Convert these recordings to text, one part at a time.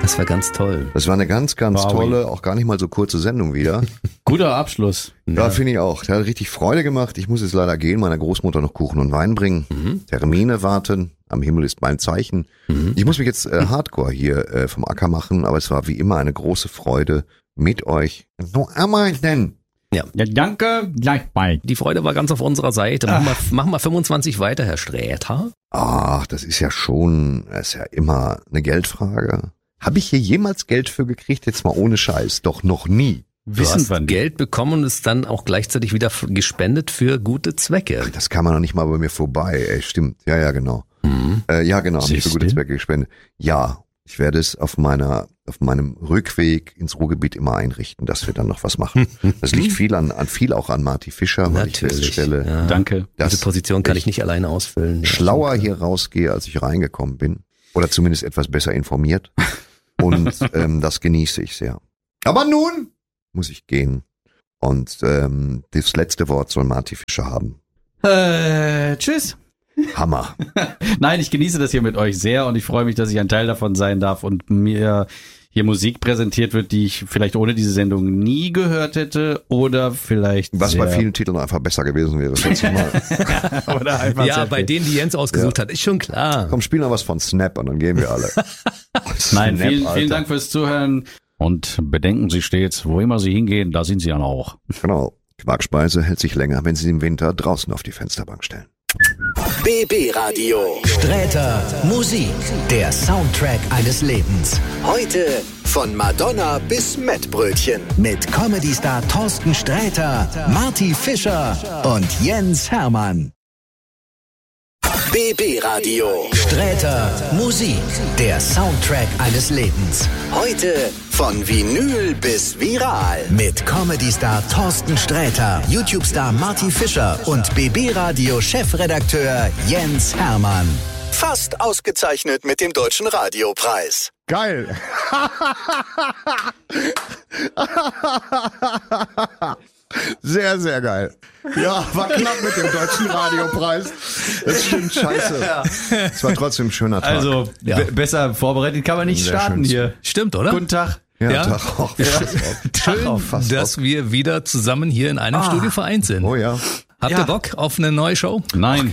Das war ganz toll. Das war eine ganz, ganz tolle, auch gar nicht mal so kurze Sendung wieder. Guter Abschluss. Ja, finde ich auch. Der hat richtig Freude gemacht. Ich muss jetzt leider gehen, meiner Großmutter noch Kuchen und Wein bringen. Termine warten. Am Himmel ist mein Zeichen. Ich muss mich jetzt hardcore hier vom Acker machen, aber es war wie immer eine große Freude mit euch. So arbeiten. Ja, danke, gleich bald. Die Freude war ganz auf unserer Seite. Machen wir 25 weiter, Herr Sträter. Ach, das ist ja immer eine Geldfrage. Habe ich hier jemals Geld für gekriegt? Jetzt mal ohne Scheiß. Doch noch nie. Du hast Geld bekommen und es dann auch gleichzeitig wieder gespendet für gute Zwecke. Ach, das kam noch nicht mal bei mir vorbei. Ey, stimmt. Ja, genau. Ja, genau, habe ich für gute Zwecke gespendet. Ja, ich werde es auf meinem Rückweg ins Ruhrgebiet immer einrichten, dass wir dann noch was machen. Das liegt viel auch an Marty Fischer, weil ich feststelle, ja. Danke. Diese Position kann ich nicht alleine ausfüllen. Schlauer hier rausgehe, als ich reingekommen bin. Oder zumindest etwas besser informiert. Und das genieße ich sehr. Aber nun muss ich gehen. Und das letzte Wort soll Marty Fischer haben. Tschüss. Hammer. Nein, ich genieße das hier mit euch sehr und ich freue mich, dass ich ein Teil davon sein darf und mir hier Musik präsentiert wird, die ich vielleicht ohne diese Sendung nie gehört hätte oder vielleicht was bei vielen Titeln einfach besser gewesen wäre das letzte Mal. Oder einfach ja, bei denen, die Jens ausgesucht hat, ist schon klar. Komm, spiel noch was von Snap und dann gehen wir alle. Nein, vielen Dank fürs Zuhören und bedenken Sie stets, wo immer Sie hingehen, da sind Sie dann auch. Genau. Quarkspeise hält sich länger, wenn Sie sie im Winter draußen auf die Fensterbank stellen. BB Radio. Sträter Musik. Der Soundtrack eines Lebens. Heute von Madonna bis Mettbrötchen. Mit Comedy-Star Thorsten Sträter, Marty Fischer und Jens Hermann. BB Radio. Sträter Musik. Der Soundtrack eines Lebens. Heute von Vinyl bis viral. Mit Comedy-Star Thorsten Sträter, YouTube-Star Marty Fischer und BB Radio Chefredakteur Jens Hermann. Fast ausgezeichnet mit dem Deutschen Radiopreis. Geil. Sehr, sehr geil. Ja, war knapp mit dem Deutschen Radiopreis. Das stimmt, scheiße. Ja. Es war trotzdem ein schöner Tag. Also, besser vorbereitet kann man nicht Sehr starten schön. hier. Stimmt, oder? Guten Tag. Ja, Tag auch. Schön, dass wir wieder zusammen hier in einem Studio vereint sind. Oh ja. Habt ihr Bock auf eine neue Show? Nein.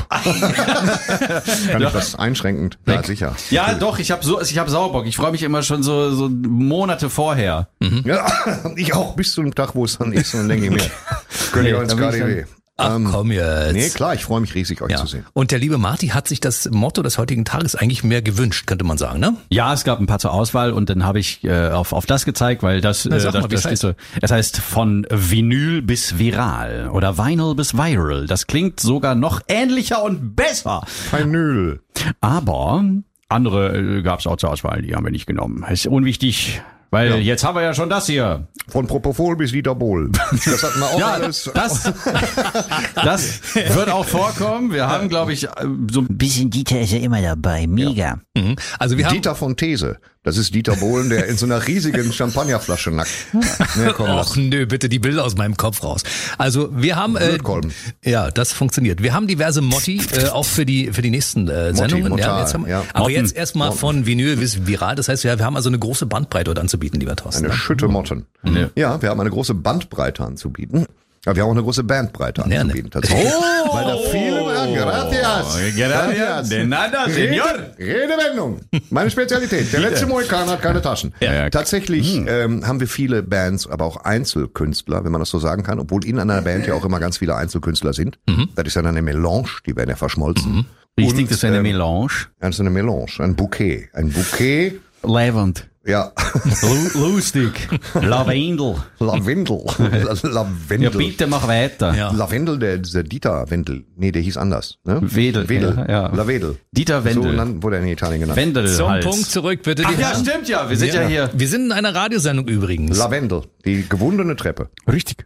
Kann ich das einschränkend? Ja, sicher. Ja, doch, ich hab Sauerbock. Ich freue mich immer schon so Monate vorher. Ja, ich auch bis zum Tag, wo es dann ist. Und dann denke ich mir, könnte ich auch ins KDW. Ach komm jetzt. Nee, klar, ich freue mich riesig, euch zu sehen. Und der liebe Marty hat sich das Motto des heutigen Tages eigentlich mehr gewünscht, könnte man sagen, ne? Ja, es gab ein paar zur Auswahl und dann habe ich auf das gezeigt, weil das ist so. Es heißt von Vinyl bis viral oder Vinyl bis viral. Das klingt sogar noch ähnlicher und besser. Vinyl. Aber andere gab es auch zur Auswahl, die haben wir nicht genommen. Ist unwichtig. Weil jetzt haben wir ja schon das hier. Von Propofol bis Dieter Bohlen. Das hatten wir auch alles. Das wird auch vorkommen. Wir haben, glaube ich, so ein bisschen Dieter ist ja immer dabei. Mega. Ja. Also wir haben Dieter von These. Das ist Dieter Bohlen, der in so einer riesigen Champagnerflasche nackt. Ja, Och nö, bitte die Bilder aus meinem Kopf raus. Also wir haben ja, das funktioniert. Wir haben diverse Motti auch für die nächsten Sendungen. Aber jetzt erstmal von Vinyl bis viral. Das heißt, wir haben also eine große Bandbreite heute anzubieten, lieber Thorsten. Eine Schütte Motten. Ja, wir haben eine große Bandbreite anzubieten. Aber wir haben auch eine große Bandbreite anzubieten. Tatsächlich. Weil da viele Gracias. De nada, señor. Redewendung. Meine Spezialität. Der letzte Mohikaner hat keine Taschen. Ja. Tatsächlich haben wir viele Bands, aber auch Einzelkünstler, wenn man das so sagen kann, obwohl in einer Band ja auch immer ganz viele Einzelkünstler sind. Das ist ja eine Melange, die werden ja verschmolzen. Richtig, das ist eine Melange. Das ist eine Melange, ein Bouquet. Ein Bouquet. Lavend. Ja. Lustig. Lavendel. Lavendel. Ja, bitte mach weiter. Ja. Lavendel, dieser Dieter Wendel. Nee, der hieß anders. Ne? Wedel. Ja. Lavendel. Dieter Wendel. So wurde er in Italien genannt. Wendel. Zum Punkt zurück, bitte. Ach ja, stimmt ja. Wir sind ja hier. Wir sind in einer Radiosendung übrigens. Lavendel. Die gewundene Treppe. Richtig.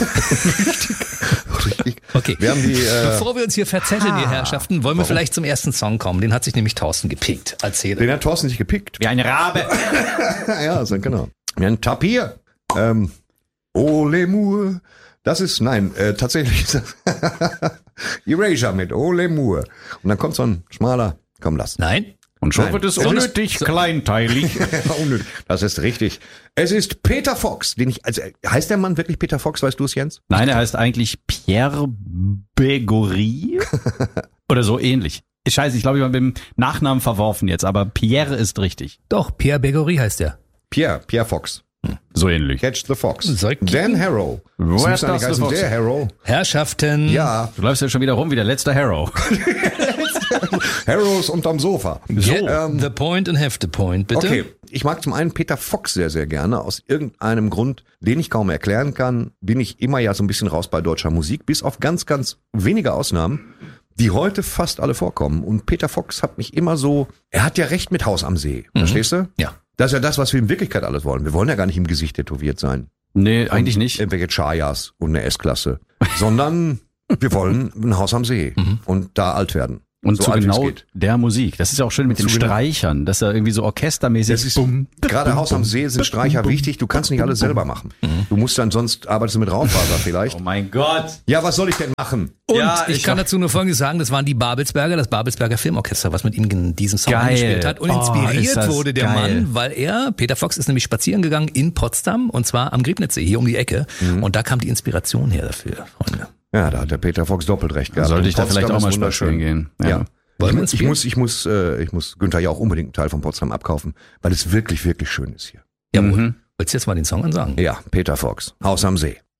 Richtig. Okay. Wir haben Bevor wir uns hier verzetteln, ihr Herrschaften, wollen wir vielleicht zum ersten Song kommen. Den hat sich nämlich Thorsten gepickt. Erzähl. Den hat Thorsten sich gepickt. Wie ein Rabe. Ja, so, genau. Wir haben Tapir. Oh Lemur. Das ist, tatsächlich ist das Erasure mit Oh Lemur. Und dann kommt so ein schmaler, komm lass. Nein. Und schon wird es unnötig kleinteilig. Das ist richtig. Es ist Peter Fox, heißt der Mann wirklich Peter Fox, weißt du es, Jens? Nein, er heißt eigentlich Pierre Begory oder so ähnlich. Scheiße, ich glaube, ich habe mit dem Nachnamen verworfen jetzt, aber Pierre ist richtig. Doch, Pierre Begory heißt er. Pierre Fox. So ähnlich. Catch the Fox. Dan Harrow. Woher ist das der Harrow? Herrschaften. Ja. Du läufst ja schon wieder rum wie der letzte Harrow. Harrows unterm Sofa. Get the point and have the point, bitte. Okay, ich mag zum einen Peter Fox sehr, sehr gerne. Aus irgendeinem Grund, den ich kaum erklären kann, bin ich immer ja so ein bisschen raus bei deutscher Musik, bis auf ganz, ganz wenige Ausnahmen, die heute fast alle vorkommen. Und Peter Fox hat mich immer so, er hat ja recht mit Haus am See. Verstehst du? Ja. Das ist ja das, was wir in Wirklichkeit alles wollen. Wir wollen ja gar nicht im Gesicht tätowiert sein. Nee, eigentlich nicht. Irgendwelche Chayas und eine S-Klasse. Sondern wir wollen ein Haus am See und da alt werden. Und so zu genau der Musik. Das ist ja auch schön mit den Streichern, dass er irgendwie so orchestermäßig ist. Gerade Haus am See sind Streicher wichtig. Du kannst nicht alles selber machen. Du musst dann, sonst arbeitest du mit Raufaser vielleicht. Oh mein Gott. Ja, was soll ich denn machen? Und ja, ich kann dazu nur Folgendes sagen, das waren die Babelsberger, das Babelsberger Filmorchester, was mit ihm diesen Song eingespielt hat. Und inspiriert wurde der Mann, weil Peter Fox ist nämlich spazieren gegangen in Potsdam und zwar am Griebnitzsee, hier um die Ecke. Und da kam die Inspiration her dafür, Freunde. Ja, da hat der Peter Fox doppelt recht gehabt. Sollte ich da vielleicht auch mal spazieren gehen. Ja. Ich muss Günther ja auch unbedingt einen Teil von Potsdam abkaufen, weil es wirklich, wirklich schön ist hier. Jawohl. Willst du jetzt mal den Song ansagen? Ja, Peter Fox, Haus am See.